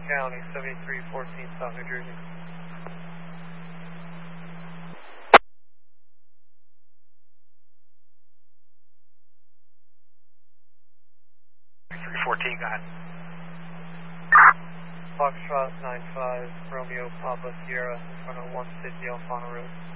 County, 7314 South New Jersey. 314, go ahead. Foxtrot 95, Romeo Papa Sierra, in front of 150 Alfano Road.